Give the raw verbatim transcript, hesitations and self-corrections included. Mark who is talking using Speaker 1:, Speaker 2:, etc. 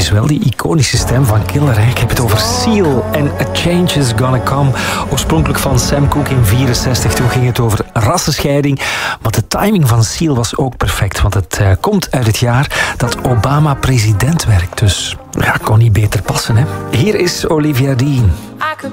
Speaker 1: wel die iconische stem van Killer. Hè? Ik heb het over Seal en A Change Is Gonna Come. Oorspronkelijk van Sam Cooke in vierenzestig. Toen ging het over rassenscheiding. Maar de timing van Seal was ook perfect. Want het uh, komt uit het jaar dat Obama president werd. Dus ja, kon niet beter passen. Hè? Hier is Olivia Dean.